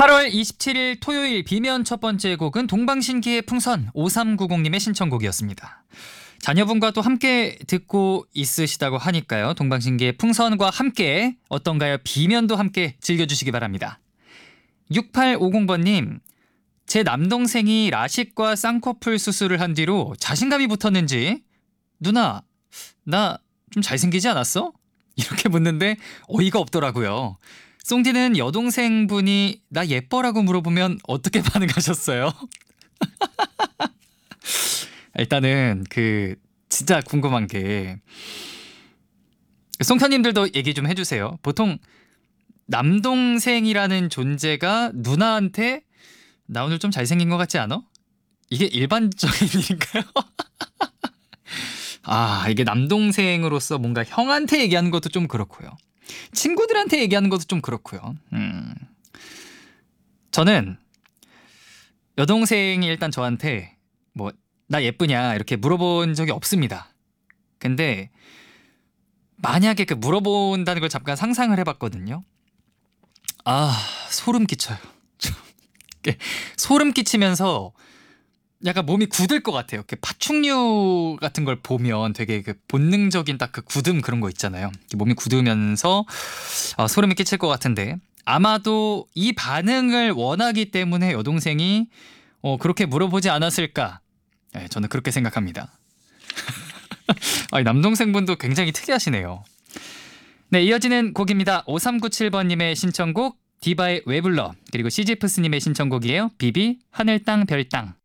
8월 27일 토요일 비면 첫 번째 곡은 동방신기의 풍선 5390님의 신청곡이었습니다. 자녀분과 또 함께 듣고 있으시다고 하니까요. 동방신기의 풍선과 함께 어떤가요? 비면도 함께 즐겨주시기 바랍니다. 6850번님, 제 남동생이 라식과 쌍꺼풀 수술을 한 뒤로 자신감이 붙었는지 누나, 나 좀 잘생기지 않았어? 이렇게 묻는데 어이가 없더라고요. 송디는 여동생분이 나 예뻐라고 물어보면 어떻게 반응하셨어요? 일단은 진짜 궁금한 게 송편님들도 얘기 좀 해주세요. 보통 남동생이라는 존재가 누나한테 나 오늘 좀 잘생긴 것 같지 않아? 이게 일반적인 일인가요? 이게 남동생으로서 뭔가 형한테 얘기하는 것도 좀 그렇고요. 친구들한테 얘기하는 것도 좀 그렇고요. 저는 여동생이 일단 저한테 뭐 나 예쁘냐 이렇게 물어본 적이 없습니다. 근데 만약에 물어본다는 걸 잠깐 상상을 해봤거든요. 소름 끼쳐요. 소름 끼치면서 약간 몸이 굳을 것 같아요. 이렇게 파충류 같은 걸 보면 되게 본능적인 딱 굳음 그런 거 있잖아요. 몸이 굳으면서 소름이 끼칠 것 같은데 아마도 이 반응을 원하기 때문에 여동생이 그렇게 물어보지 않았을까? 네, 저는 그렇게 생각합니다. 남동생분도 굉장히 특이하시네요. 네, 이어지는 곡입니다. 5397번님의 신청곡 디바의 왜 불러, 그리고 시지프스님의 신청곡이에요. 비비 하늘 땅 별 땅.